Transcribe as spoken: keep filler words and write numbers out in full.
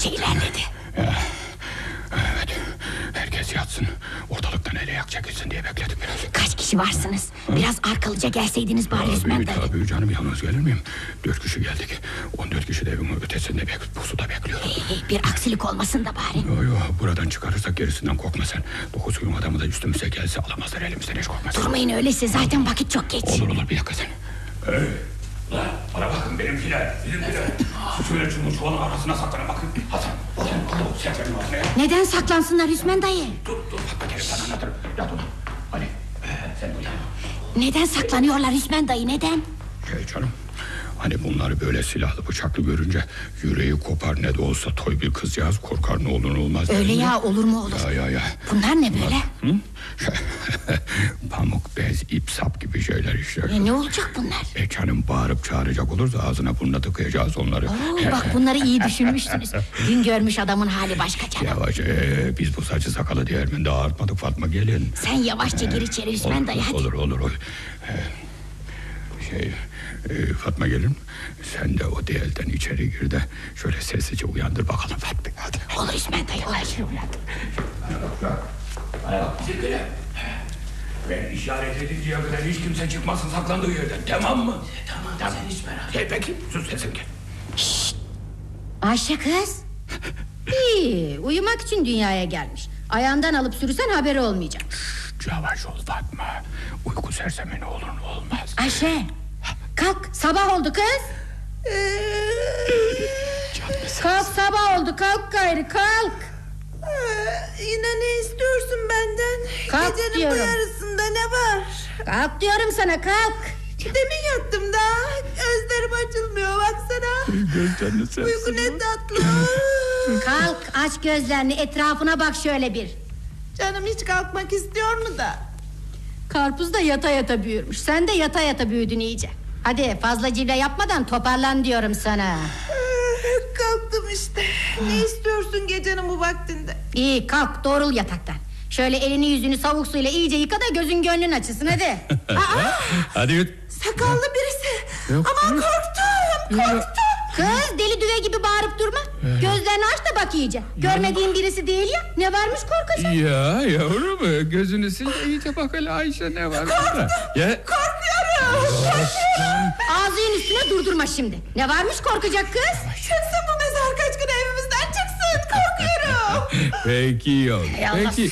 İyice ilerledi. Evet, herkes yatsın. Ortalıktan ele yak çekilsin diye bekledik biraz. Kaç kişi varsınız? Biraz arkalıca gelseydiniz bari Hüsmen dayı. Tabii canım, yalnız gelir miyim? Dört kişi geldik. On dört kişi de evin ötesinde bek pusuda bekliyor. Ee, bir aksilik olmasın da bari. Yo yo, buradan çıkarırsak gerisinden korkma sen. Dokuz gün adamı da üstümüze gelse alamazlar elimizden, hiç korkma sen. Durmayın öyleyse, zaten vakit çok geç. Olur olur, bir dakika sen. Hey, ulan bana bakın, benimkiler, benimkiler. Şöyle çubuğun çuvalın arasına saklanın bakın. Hasan, sen sen benim ağzına ya. Neden saklansınlar Hüsmen dayı? Dur dur, bak bakayım sana anlatırım. Yat otur. Hadi, ee, sen uyan. Neden saklanıyorlar Hüsmen dayı, neden? Şey canım, hani bunları böyle silahlı bıçaklı görünce yüreği kopar, ne de olsa toy bir kızcağız korkar, ne olur ne olmaz. Öyle ya, ya, olur mu olur. Ya ya ya. Bunlar ne böyle? Hı? Pamuk, bez, ip, sap gibi şeyler işte. E, ne olacak bunlar? E canım, bağırıp çağıracak olursa ağzına burnuna tıkayacağız onları. Oo, bak bunları iyi düşünmüşsünüz. Gün görmüş adamın hali başka canım. Yavaş, e, biz bu saçı sakalı değermende ağartmadık Fatma, gelin. Sen yavaşça e, gir içeri Hüsmen olur, dayı hadi. Olur olur olur. E, şey e, Fatma gelin, sen de o değelden içeri gir de şöyle sessizce uyandır bakalım Fatma, hadi. Olur Hüsmen dayı, olur. Uyandır. Bana bak bizimkiler. Ben işaret edinceye kadar hiç kimse çıkmasın saklandığı yerden, tamam mı? Tamam, tamam. Sen hiç merak etme. Hey, peki sus sesin gel. Şşt! Ayşe kız. İyi, uyumak için dünyaya gelmiş. Ayağından alıp sürüsen haberi olmayacak. Şşt, yavaş ol Fatma. Uyku sersemi ne olur ne olmaz. Ayşe, kalk, sabah oldu kız. Kalk, sabah oldu, kalk gayrı, kalk. Ee, yine ne istiyorsun benden? Kalk Gecenin diyorum. bu yarısında ne var? Kalk diyorum sana, kalk. Demin yattım daha. Gözlerim açılmıyor baksana. Gözlerini sevsin. Uyku ne tatlı. Kalk, aç gözlerini, etrafına bak şöyle bir. Canım hiç kalkmak istiyor mu da? Karpuz da yata yata büyürmüş. Sen de yata yata büyüdün iyice. Hadi fazla civle yapmadan toparlan diyorum sana. Ee, kalktım işte. Ne istiyorsun gecenin bu vaktinde? İyi, kalk, doğrul yataktan. Şöyle elini yüzünü savuk suyla iyice yıka da gözün gönlün açılsın hadi. Aa, hadi git. Sakallı birisi. Yok. Aman korktum korktum. Kız, deli düve gibi bağırıp durma. Gözlerini aç da bak iyice. Görmediğin birisi değil ya. Ne varmış korkacak? Ya yavrum, gözünü sil de iyice bak hele Ayşe, ne var burada? Ya. Korkuyorum. Ağzının üstüne durdurma şimdi. Ne varmış korkacak kız? Çıksın bu mezar kaç gün evimizden çıksın. Korkuyorum. Peki yavrum, Hay Allah, peki.